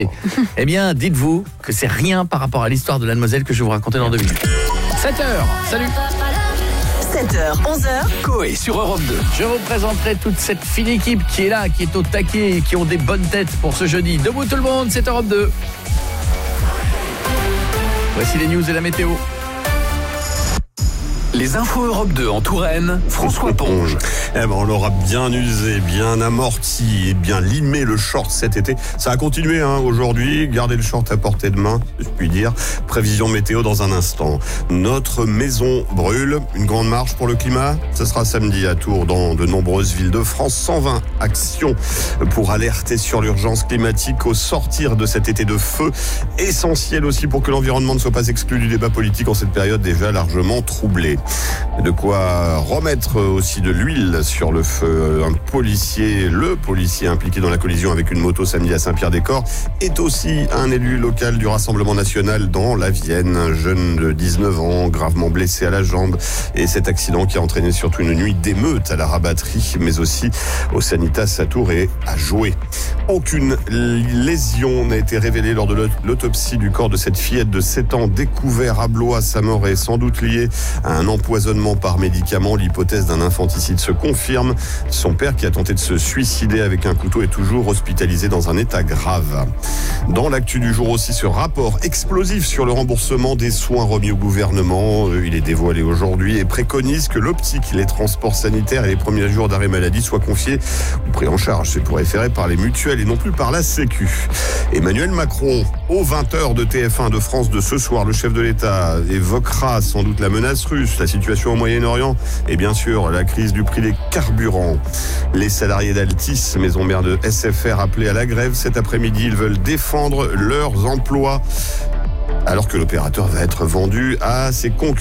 Eh bien, dites-vous que c'est rien par rapport à l'histoire de la demoiselle que je vais vous raconter dans 2 minutes. 7h, salut. 7h, 11h. Coé sur Europe 2. Je vous présenterai toute cette fine équipe qui est là, qui est au taquet et qui ont des bonnes têtes pour ce jeudi. Debout tout le monde, c'est Europe 2. Voici les news et la météo. Les infos Europe 2 en Touraine, François Ponge. On l'aura bien usé, bien amorti et bien limé le short cet été. Ça a continué aujourd'hui. Gardez le short à portée de main, si je puis dire. Prévision météo dans un instant. Notre maison brûle. Une grande marche pour le climat. Ce sera samedi à Tours dans de nombreuses villes de France. 120 actions pour alerter sur l'urgence climatique au sortir de cet été de feu. Essentiel aussi pour que l'environnement ne soit pas exclu du débat politique en cette période déjà largement troublée. De quoi remettre aussi de l'huile sur le feu. Le policier impliqué dans la collision avec une moto samedi à Saint-Pierre-des-Corps est aussi un élu local du Rassemblement national dans la Vienne. Un jeune de 19 ans, gravement blessé à la jambe. Et cet accident qui a entraîné surtout une nuit d'émeute à la rabatterie, mais aussi au Sanitas à Tours et à Joué. Aucune lésion n'a été révélée lors de l'autopsie du corps de cette fillette de 7 ans découvert à Blois. Sa mort est sans doute liée à un empoisonnement par médicament. L'hypothèse d'un infanticide se confirme. Son père, qui a tenté de se suicider avec un couteau, est toujours hospitalisé dans un état grave. Dans l'actu du jour aussi, ce rapport explosif sur le remboursement des soins remis au gouvernement. Il est dévoilé aujourd'hui et préconise que l'optique, les transports sanitaires et les premiers jours d'arrêt maladie soient confiés ou pris en charge. C'est pour référer par les mutuelles et non plus par la Sécu. Emmanuel Macron, aux 20h de TF1 de France de ce soir, le chef de l'État évoquera sans doute la menace russe, la situation au Moyen-Orient et bien sûr la crise du prix des carburants. Les salariés d'Altis, maison mère de SFR, appelés à la grève cet après-midi. Ils veulent défendre leurs emplois alors que l'opérateur va être vendu à ses concurrents.